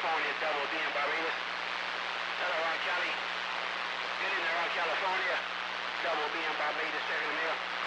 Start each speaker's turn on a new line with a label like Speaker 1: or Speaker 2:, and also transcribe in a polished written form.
Speaker 1: California, Double B in Barbados. Hello, Ron Kelly. Good evening, Ron, California. Double B in Barbados, checking the mail.